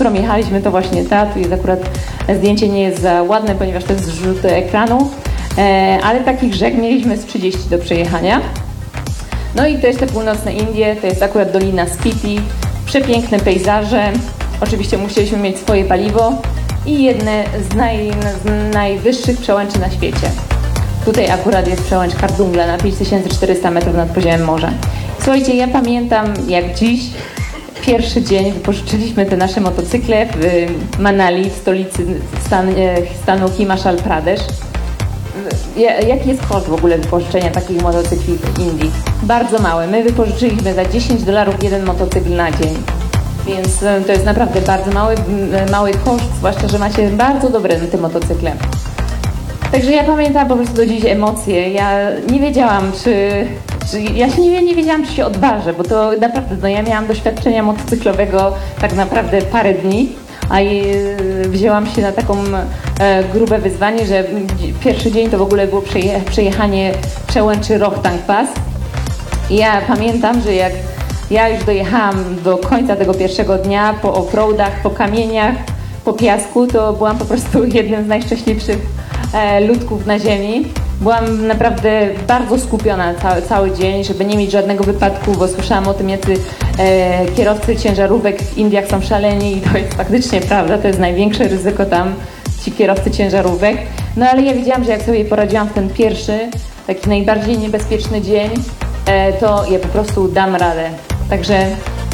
którą jechaliśmy, to właśnie ta. Tu jest akurat zdjęcie nie jest za ładne, ponieważ to jest zrzut ekranu, ale takich rzek mieliśmy z 30 do przejechania. No i też te północne Indie, to jest akurat Dolina Spiti, przepiękne pejzaże. Oczywiście musieliśmy mieć swoje paliwo i jedne z najwyższych przełęczy na świecie. Tutaj akurat jest przełęcz Khardungla na 5400 metrów nad poziomem morza. Słuchajcie, ja pamiętam jak dziś, pierwszy dzień wypożyczyliśmy te nasze motocykle w Manali, w stolicy stanu Himachal Pradesh. Jaki jest koszt w ogóle wypożyczenia takich motocykli w Indii? Bardzo mały. My wypożyczyliśmy za $10 jeden motocykl na dzień. Więc to jest naprawdę bardzo mały koszt, zwłaszcza, że macie bardzo dobre te motocykle. Także ja pamiętam po prostu do dziś emocje. Ja nie wiedziałam, nie wiedziałam, czy się odważę, bo to naprawdę, no ja miałam doświadczenia motocyklowego tak naprawdę parę dni, a wzięłam się na taką grube wyzwanie, że pierwszy dzień to w ogóle było przejechanie przełęczy Rohtang Pass. I ja pamiętam, że jak ja już dojechałam do końca tego pierwszego dnia po offroadach, po kamieniach, po piasku, to byłam po prostu jednym z najszczęśliwszych ludków na ziemi. Byłam naprawdę bardzo skupiona cały dzień, żeby nie mieć żadnego wypadku, bo słyszałam o tym, jacy kierowcy ciężarówek w Indiach są szaleni i to jest faktycznie prawda, to jest największe ryzyko tam, ci kierowcy ciężarówek. No ale ja wiedziałam, że jak sobie poradziłam w ten pierwszy, taki najbardziej niebezpieczny dzień, to ja po prostu dam radę. Także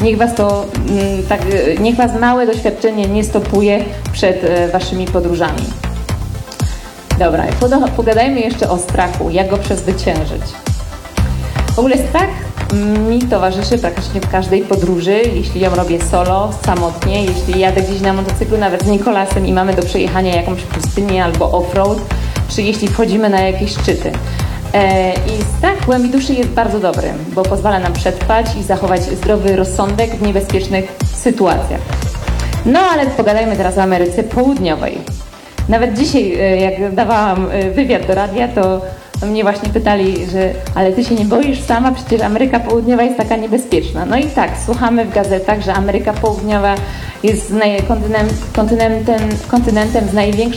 niech was małe doświadczenie nie stopuje przed waszymi podróżami. Dobra, pogadajmy jeszcze o strachu, jak go przezwyciężyć. W ogóle strach mi towarzyszy praktycznie w każdej podróży, jeśli ją robię solo, samotnie, jeśli jadę gdzieś na motocyklu nawet z Nikolasem i mamy do przejechania jakąś pustynię albo off-road, czy jeśli wchodzimy na jakieś szczyty. I strach w głębi duszy jest bardzo dobry, bo pozwala nam przetrwać i zachować zdrowy rozsądek w niebezpiecznych sytuacjach. No ale pogadajmy teraz o Ameryce Południowej. Nawet dzisiaj, jak dawałam wywiad do radia, to mnie właśnie pytali, że ale ty się nie boisz sama? Przecież Ameryka Południowa jest taka niebezpieczna. No i tak, słuchamy w gazetach, że Ameryka Południowa jest kontynentem z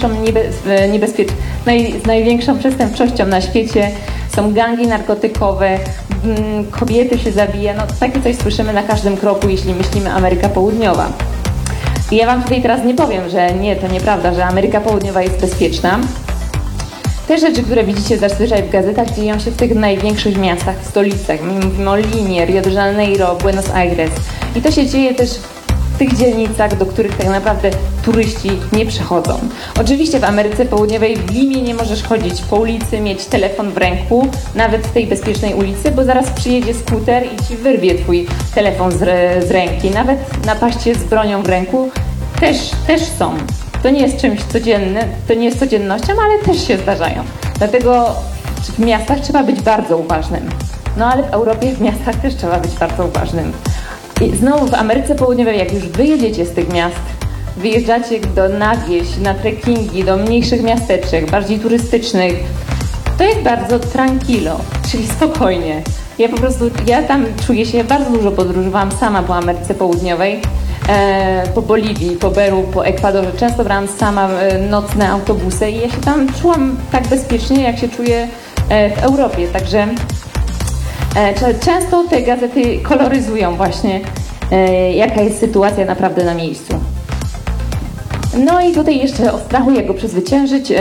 największą przestępczością na świecie. Są gangi narkotykowe, kobiety się zabija. No takie coś słyszymy na każdym kroku, jeśli myślimy Ameryka Południowa. I ja wam tutaj teraz nie powiem, że nie, to nieprawda, że Ameryka Południowa jest bezpieczna. Te rzeczy, które widzicie zazwyczaj w gazetach, dzieją się w tych największych miastach, w stolicach. Mówimy o Limie, Rio de Janeiro, Buenos Aires. I to się dzieje też w tych dzielnicach, do których tak naprawdę turyści nie przychodzą. Oczywiście w Ameryce Południowej w Limie nie możesz chodzić po ulicy, mieć telefon w ręku, nawet w tej bezpiecznej ulicy, bo zaraz przyjedzie skuter i ci wyrwie twój telefon z ręki. Nawet napaście z bronią w ręku też są. To nie jest czymś codziennym, to nie jest codziennością, ale też się zdarzają. Dlatego w miastach trzeba być bardzo uważnym. No ale w Europie w miastach też trzeba być bardzo uważnym. I znowu w Ameryce Południowej, jak już wyjedziecie z tych miast, wyjeżdżacie na wieś, na trekkingi, do mniejszych miasteczek, bardziej turystycznych, to jest bardzo tranquilo, czyli spokojnie. Ja tam czuję się, bardzo dużo podróżowałam sama po Ameryce Południowej, po Boliwii, po Peru, po Ekwadorze. Często brałam sama nocne autobusy i ja się tam czułam tak bezpiecznie, jak się czuję w Europie. Także często te gazety koloryzują właśnie, jaka jest sytuacja naprawdę na miejscu. No i tutaj jeszcze o strachu, jak go przezwyciężyć.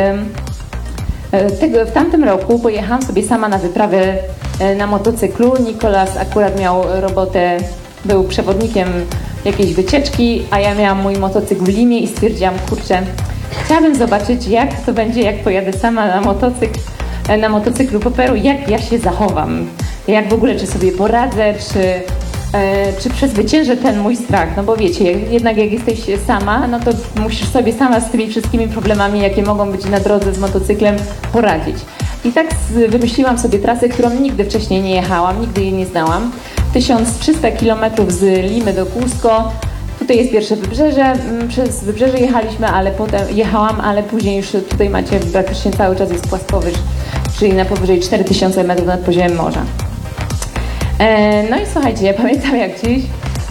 W tamtym roku pojechałam sobie sama na wyprawę na motocyklu. Nikolas akurat miał robotę, był przewodnikiem jakiejś wycieczki, a ja miałam mój motocykl w Limie i stwierdziłam, kurczę, chciałabym zobaczyć, jak to będzie, jak pojadę sama na motocyklu po Peru, jak ja się zachowam, jak w ogóle, czy sobie poradzę, czy przezwyciężę ten mój strach, no bo wiecie, jednak jak jesteś sama, no to musisz sobie sama z tymi wszystkimi problemami, jakie mogą być na drodze z motocyklem, poradzić. I tak wymyśliłam sobie trasę, którą nigdy wcześniej nie jechałam, nigdy jej nie znałam. 1300 km z Limy do Cusco. Tutaj jest pierwsze wybrzeże. Przez wybrzeże jechałam, ale później już tutaj macie praktycznie cały czas jest płaskowyż, czyli na powyżej 4000 metrów nad poziomem morza. No i słuchajcie, ja pamiętam jak dziś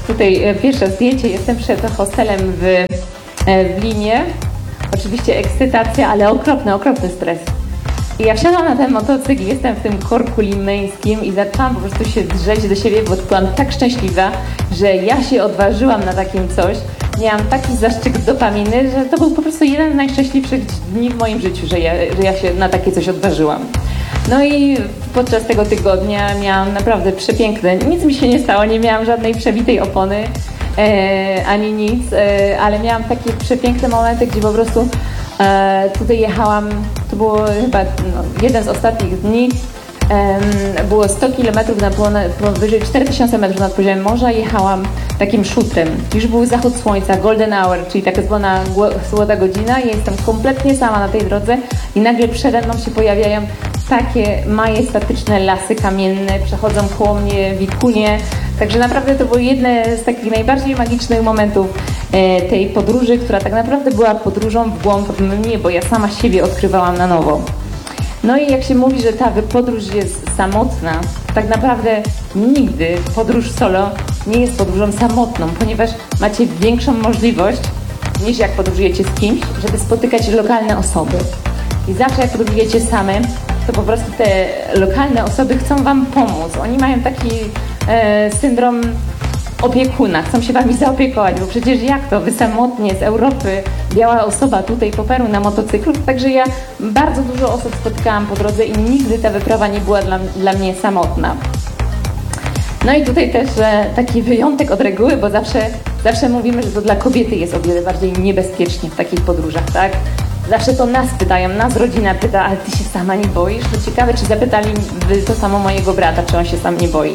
tutaj pierwsze zdjęcie, jestem przed hostelem w Linie. Oczywiście ekscytacja, ale okropny stres. I ja wsiadłam na ten motocykl, jestem w tym korku limeńskim i zaczęłam po prostu się drzeć do siebie, bo byłam tak szczęśliwa, że ja się odważyłam na takim coś. Miałam taki zastrzyk dopaminy, że to był po prostu jeden z najszczęśliwszych dni w moim życiu, że ja się na takie coś odważyłam. No i podczas tego tygodnia miałam naprawdę przepiękne, nic mi się nie stało, nie miałam żadnej przebitej opony, ani nic, ale miałam takie przepiękne momenty, gdzie po prostu tutaj jechałam, to było chyba jeden z ostatnich dni, było 100 km powyżej 4000 metrów nad poziomem morza, jechałam takim szutrem. Już był zachód słońca, golden hour, czyli taka zwana złota godzina. Ja jestem kompletnie sama na tej drodze i nagle przede mną się pojawiają takie majestatyczne lasy kamienne, przechodzą koło mnie wikunie. Także naprawdę to było jedne z takich najbardziej magicznych momentów tej podróży, która tak naprawdę była podróżą w głąb mnie, bo ja sama siebie odkrywałam na nowo. No i jak się mówi, że ta podróż jest samotna, tak naprawdę nigdy podróż solo nie jest podróżą samotną, ponieważ macie większą możliwość niż jak podróżujecie z kimś, żeby spotykać lokalne osoby. I zawsze jak podróżujecie same, to po prostu te lokalne osoby chcą wam pomóc. Oni mają taki syndrom opiekuna, chcą się wami zaopiekować, bo przecież jak to, wy samotnie z Europy, biała osoba tutaj po Peru na motocyklu, także ja bardzo dużo osób spotykałam po drodze i nigdy ta wyprawa nie była dla mnie samotna. No i tutaj też taki wyjątek od reguły, bo zawsze mówimy, że to dla kobiety jest o wiele bardziej niebezpiecznie w takich podróżach, tak? Zawsze to nas pytają, nas rodzina pyta, ale ty się sama nie boisz? No ciekawe, czy zapytali to samo mojego brata, czy on się sam nie boi.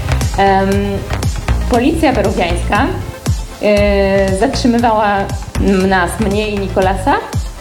Policja peruwiańska zatrzymywała mnie i Nikolasa,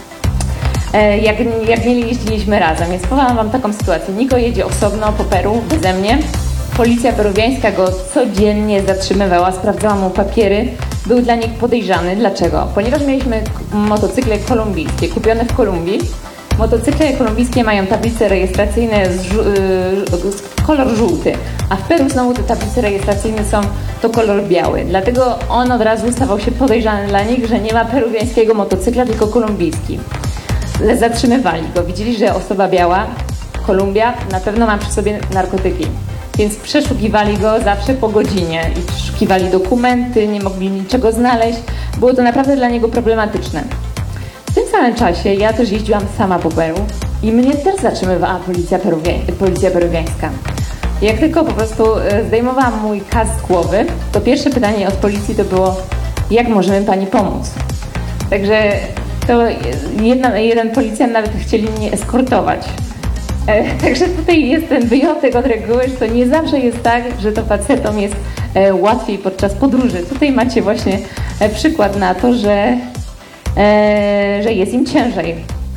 jak jeździliśmy razem. Więc powiem wam taką sytuację. Niko jedzie osobno po Peru, beze mnie. Policja peruwiańska go codziennie zatrzymywała, sprawdzała mu papiery. Był dla nich podejrzany. Dlaczego? Ponieważ mieliśmy motocykle kolumbijskie, kupione w Kolumbii. Motocykle kolumbijskie mają tablice rejestracyjne kolor żółty, a w Peru znowu te tablice rejestracyjne to kolor biały. Dlatego on od razu stawał się podejrzany dla nich, że nie ma peruwiańskiego motocykla, tylko kolumbijski. Zatrzymywali go, widzieli, że osoba biała, Kolumbia, na pewno ma przy sobie narkotyki. Więc przeszukiwali go zawsze po godzinie i przeszukiwali dokumenty, nie mogli niczego znaleźć. Było to naprawdę dla niego problematyczne. W tym samym czasie ja też jeździłam sama po Peru i mnie też zatrzymywała policja peruwiańska. Jak tylko po prostu zdejmowałam mój kask z głowy, to pierwsze pytanie od policji to było, jak możemy pani pomóc? Także to jeden policjant nawet chcieli mnie eskortować. Także tutaj jest ten wyjątek od reguły, że to nie zawsze jest tak, że to facetom jest łatwiej podczas podróży. Tutaj macie właśnie przykład na to, że jest im ciężej.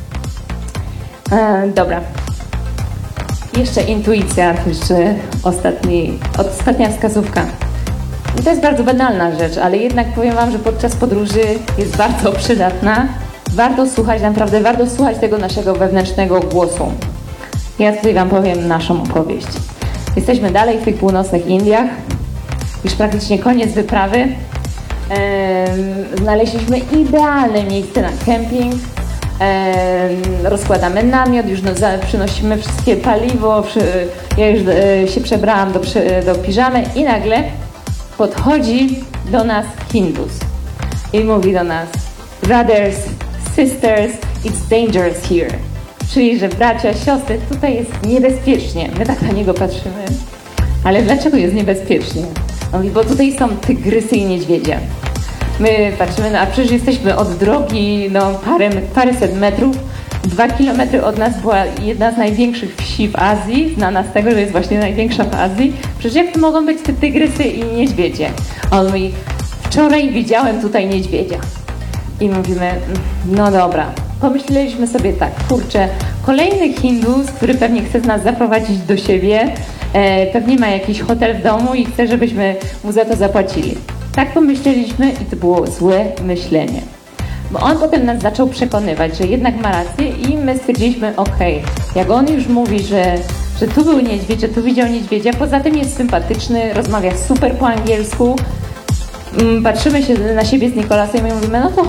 Dobra. Jeszcze intuicja, jeszcze ostatnia wskazówka. I to jest bardzo banalna rzecz, ale jednak powiem wam, że podczas podróży jest bardzo przydatna. Warto słuchać, naprawdę warto słuchać tego naszego wewnętrznego głosu. Ja tutaj wam powiem naszą opowieść. Jesteśmy dalej w tych północnych Indiach. Już praktycznie koniec wyprawy. Znaleźliśmy idealne miejsce na kemping. Rozkładamy namiot, już przynosimy wszystkie paliwo. Ja już się przebrałam do piżamy i nagle podchodzi do nas Hindus i mówi do nas: brothers, sisters, it's dangerous here. Czyli, że bracia, siostry, tutaj jest niebezpiecznie. My tak na niego patrzymy. Ale dlaczego jest niebezpiecznie? On mówi, bo tutaj są tygrysy i niedźwiedzie. My patrzymy, a przecież jesteśmy od drogi paręset metrów. 2 kilometry od nas była jedna z największych wsi w Azji, znana z tego, że jest właśnie największa w Azji. Przecież jak to mogą być te tygrysy i niedźwiedzie? On mówi, wczoraj widziałem tutaj niedźwiedzia. I mówimy, no dobra. Pomyśleliśmy sobie tak, kurczę, kolejny Hindus, który pewnie chce nas zaprowadzić do siebie, pewnie ma jakiś hotel w domu i chce, żebyśmy mu za to zapłacili. Tak pomyśleliśmy i to było złe myślenie. Bo on potem nas zaczął przekonywać, że jednak ma rację i my stwierdziliśmy, okej, jak on już mówi, że tu był niedźwiedź, że tu widział niedźwiedzia, poza tym jest sympatyczny, rozmawia super po angielsku, patrzymy się na siebie z Nikolasem i mówimy, no to